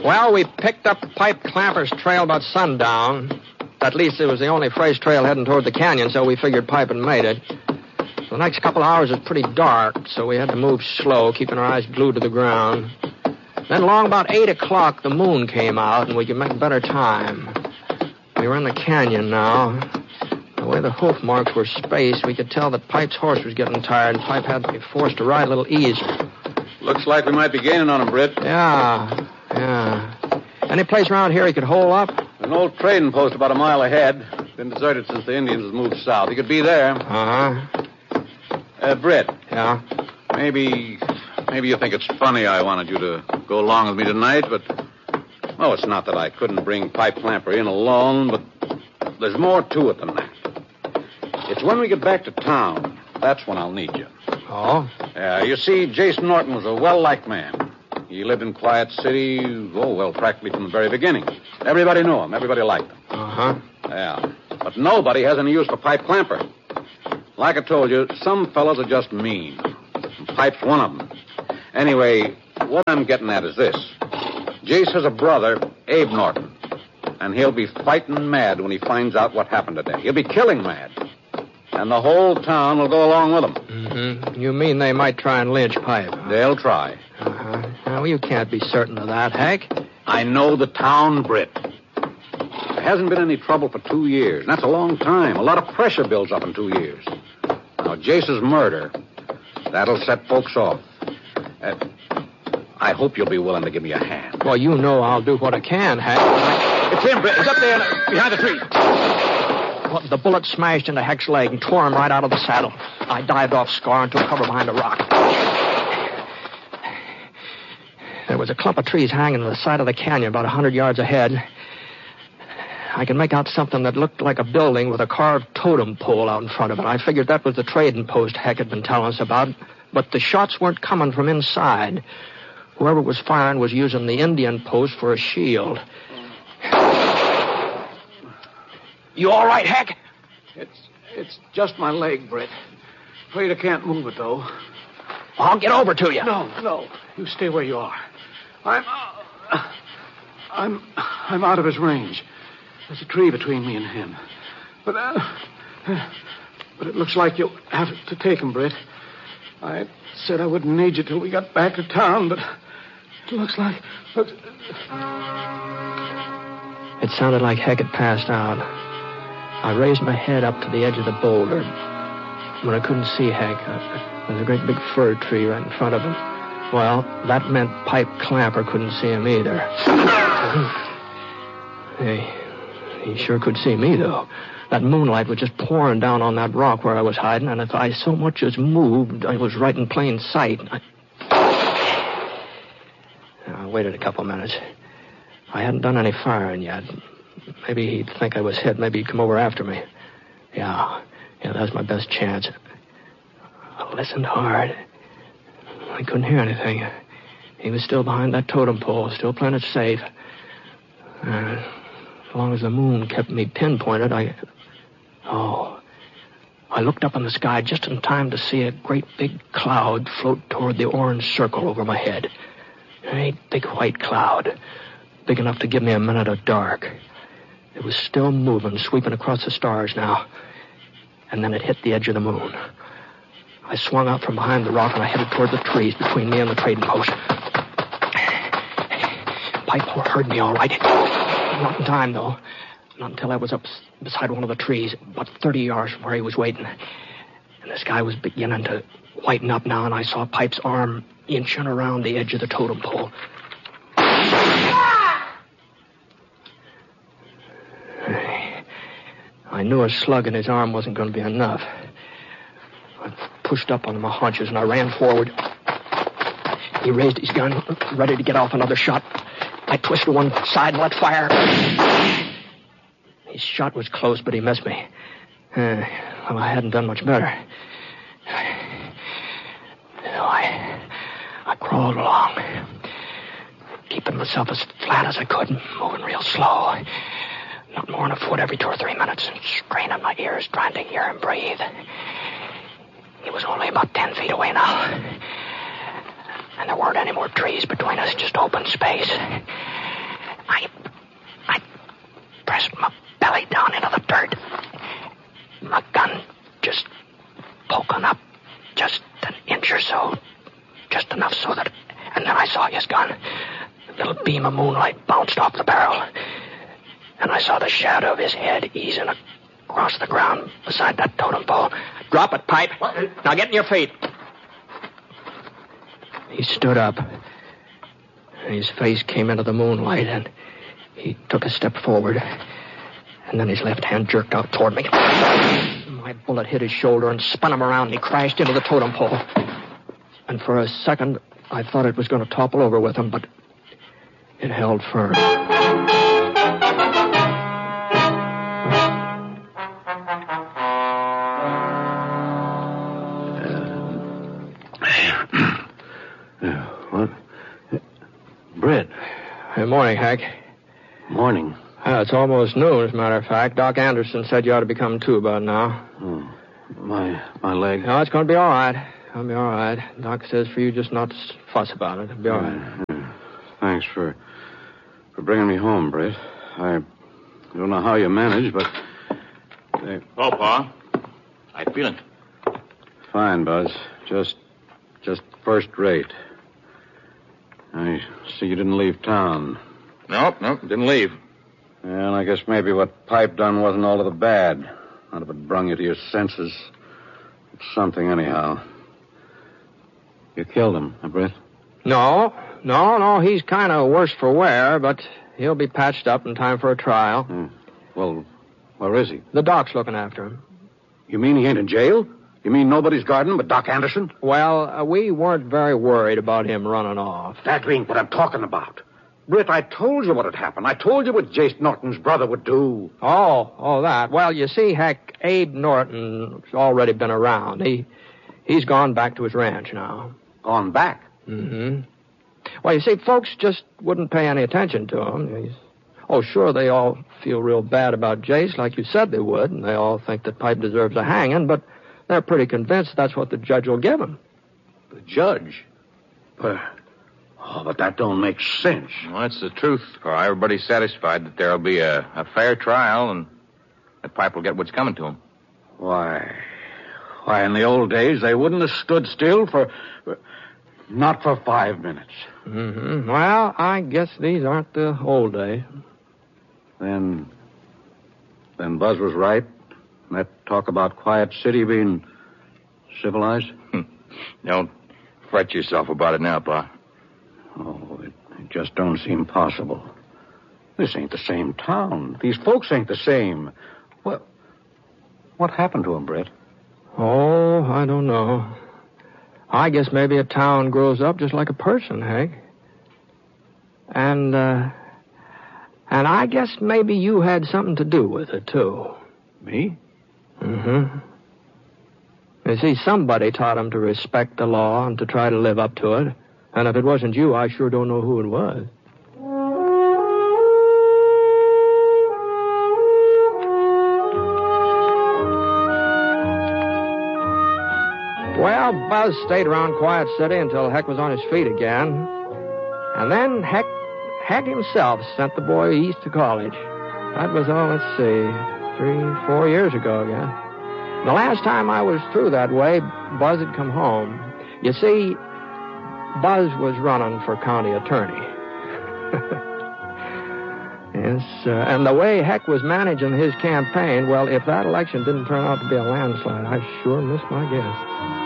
Well, we picked up Pipe Clamper's trail about sundown. At least it was the only fresh trail heading toward the canyon, so we figured Pipe had made it. The next couple of hours was pretty dark, so we had to move slow, keeping our eyes glued to the ground. Then along about 8 o'clock, the moon came out, and we could make better time. We were in the canyon now. The way the hoof marks were spaced, we could tell that Pipe's horse was getting tired, and Pipe had to be forced to ride a little easier. Looks like we might be gaining on him, Britt. Yeah. Any place around here he could hole up? An old trading post about a mile ahead. Been deserted since the Indians have moved south. He could be there. Uh-huh. Britt. Yeah? Maybe you think it's funny I wanted you to go along with me tonight, but... Oh, it's not that I couldn't bring Pipe Clamper in alone, but there's more to it than that. It's when we get back to town. That's when I'll need you. Oh? Yeah, you see, Jason Norton was a well-liked man. He lived in Quiet City, practically from the very beginning. Everybody knew him. Everybody liked him. Uh-huh. Yeah. But nobody has any use for Pipe Clamper. Like I told you, some fellows are just mean. And Pipe's one of them. Anyway, what I'm getting at is this. Jace has a brother, Abe Norton. And he'll be fighting mad when he finds out what happened today. He'll be killing mad. And the whole town will go along with him. Mm-hmm. You mean they might try and lynch Pipe? Huh? They'll try. Uh-huh. Well, you can't be certain of that, Hank. I know the town, Britt. There hasn't been any trouble for 2 years, and that's a long time. A lot of pressure builds up in 2 years. Now, Jace's murder, that'll set folks off. I hope you'll be willing to give me a hand. Well, you know I'll do what I can, Hank. It's him, Britt. He's up there behind the tree. Well, the bullet smashed into Heck's leg and tore him right out of the saddle. I dived off Scar and took cover behind a rock. There was a clump of trees hanging to the side of the canyon about 100 yards ahead. I could make out something that looked like a building with a carved totem pole out in front of it. I figured that was the trading post Heck had been telling us about, but the shots weren't coming from inside. Whoever was firing was using the Indian post for a shield. You all right, Heck? It's just my leg, Britt. Afraid I can't move it, though. I'll get over to you. No. You stay where you are. I'm out of his range. There's a tree between me and him. But it looks like you'll have to take him, Britt. I said I wouldn't need you till we got back to town, but it looks like... It sounded like Heck had passed out. I raised my head up to the edge of the boulder. When I couldn't see Heck, there was a great big fir tree right in front of him. Well, that meant Pipe Clamper couldn't see him either. He sure could see me, though. That moonlight was just pouring down on that rock where I was hiding, and if I so much as moved, I was right in plain sight. I waited a couple minutes. I hadn't done any firing yet. Maybe he'd think I was hit. Maybe he'd come over after me. Yeah, that was my best chance. I listened hard. I couldn't hear anything. He was still behind that totem pole, still playing it safe. As long as the moon kept me pinpointed, I looked up in the sky just in time to see a great big cloud float toward the orange circle over my head. A great big white cloud, big enough to give me a minute of dark. It was still moving, sweeping across the stars now. And then it hit the edge of the moon. I swung out from behind the rock and I headed toward the trees between me and the trading post. Pipe heard me all right. Not in time, though. Not until I was up beside one of the trees, about 30 yards from where he was waiting. And the sky was beginning to whiten up now, and I saw Pipe's arm inching around the edge of the totem pole. I knew a slug in his arm wasn't going to be enough. I pushed up on my haunches, and I ran forward. He raised his gun, ready to get off another shot. I twisted to one side and let fire. His shot was close, but he missed me. Well, I hadn't done much better. I crawled along, keeping myself as flat as I could, moving real slow. Not more than a foot every 2 or 3 minutes, and straining my ears, trying to hear him breathe. He was only about 10 feet away now. And there weren't any more trees between us, just open space. beam of moonlight bounced off the barrel. And I saw the shadow of his head easing across the ground beside that totem pole. Drop it, Pipe. What? Now get in your feet. He stood up. And his face came into the moonlight, and he took a step forward. And then his left hand jerked out toward me. My bullet hit his shoulder and spun him around, and he crashed into the totem pole. And for a second, I thought it was going to topple over with him, but it held firm. What? Britt. Good morning, Hank. Morning. It's almost noon, as a matter of fact. Doc Anderson said you ought to be coming to about now. Oh, my leg. No, it's going to be all right. It'll be all right. Doc says for you just not to fuss about it. It'll be all right. Thanks for bringing me home, Britt. I don't know how you managed, but... Oh, Pa. How you feeling? Fine, Buzz. Just first rate. I see you didn't leave town. Nope, didn't leave. Well, I guess maybe what Pipe done wasn't all of the bad. Not if it brung you to your senses. It's something, anyhow. You killed him, huh, Britt? No. He's kind of worse for wear, but he'll be patched up in time for a trial. Well, where is he? The doc's looking after him. You mean he ain't in jail? You mean nobody's guarding but Doc Anderson? Well, we weren't very worried about him running off. That ain't what I'm talking about. Britt, I told you what had happened. I told you what Jace Norton's brother would do. Oh, that. Well, you see, Heck, Abe Norton's already been around. He's gone back to his ranch now. Gone back? Mm-hmm. Well, you see, folks just wouldn't pay any attention to him. Sure, they all feel real bad about Jace, like you said they would, and they all think that Pipe deserves a hanging, but they're pretty convinced that's what the judge will give him. The judge? But that don't make sense. Well, that's the truth, Carl. Everybody's satisfied that there'll be a fair trial and that Pipe will get what's coming to him. Why, in the old days, they wouldn't have stood still not for 5 minutes. Mm-hmm. Well, I guess these aren't the old days. Then Buzz was right? That talk about Quiet City being civilized? Don't fret yourself about it now, Pa. Oh, it just don't seem possible. This ain't the same town. These folks ain't the same. Well, what happened to him, Britt? Oh, I don't know. I guess maybe a town grows up just like a person, Hank. And I guess maybe you had something to do with it, too. Me? Mm-hmm. You see, somebody taught him to respect the law and to try to live up to it. And if it wasn't you, I sure don't know who it was. Well, Buzz stayed around Quiet City until Heck was on his feet again. And then Heck himself sent the boy east to college. That was, 3-4 years ago again. The last time I was through that way, Buzz had come home. You see, Buzz was running for county attorney. Yes, and the way Heck was managing his campaign, well, if that election didn't turn out to be a landslide, I sure missed my guess.